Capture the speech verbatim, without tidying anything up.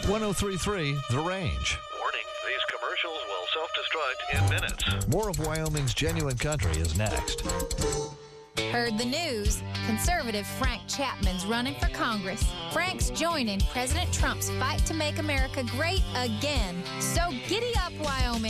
one oh three point three The Range. Warning, these commercials will self-destruct in minutes. More of Wyoming's Genuine Country is next. Heard the news? Conservative Frank Chapman's running for Congress. Frank's joining President Trump's fight to make America great again. So giddy up, Wyoming.